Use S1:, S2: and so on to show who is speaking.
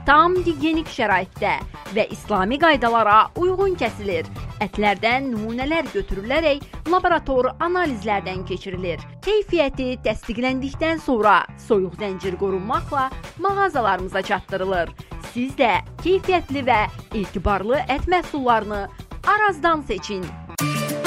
S1: tam gigiyenik şəraitdə və İslami qaydalara uyğun kəsilir. Ətlərdən nümunələr götürülərək laborator analizlərdən keçirilir. Keyfiyyəti təsdiqləndikdən sonra soyuq zəncir qorunmaqla mağazalarımıza çatdırılır. Siz də keyfiyyətli və etibarlı ət məhsullarını Arazdan seçin.